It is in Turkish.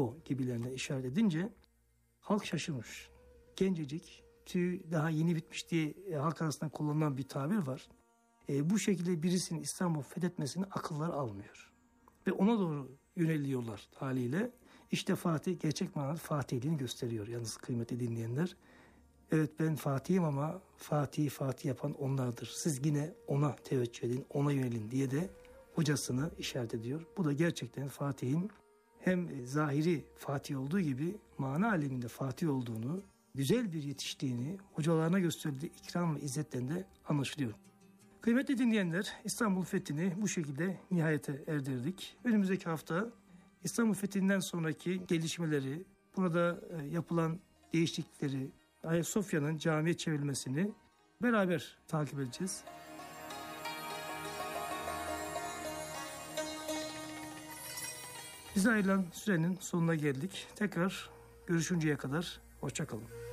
o gibilerine işaret edince halk şaşırmış. Gencecik, tüy daha yeni bitmiş diye halk arasında kullanılan bir tabir var. Bu şekilde birisinin İstanbul'u fethetmesini akıllar almıyor. Ve ona doğru yöneliyorlar haliyle. İşte Fatih gerçek manada Fatihliğini gösteriyor. Yalnız kıymetli dinleyenler. Evet, ben Fatih'im ama Fatih yapan onlardır. Siz yine ona teveccüh edin, ona yönelin diye de hocasını işaret ediyor. Bu da gerçekten Fatih'in hem zahiri Fatih olduğu gibi mana aleminde Fatih olduğunu, güzel bir yetiştiğini, hocalarına gösterdiği ikram ve izzetten de anlaşılıyor. Kıymetli dinleyenler, İstanbul fethini bu şekilde nihayete erdirdik. Önümüzdeki hafta İstanbul fethinden sonraki gelişmeleri, burada yapılan değişiklikleri, Ayasofya'nın camiye çevrilmesini beraber takip edeceğiz. Bize ayrılan sürenin sonuna geldik. Tekrar görüşünceye kadar hoşça kalın.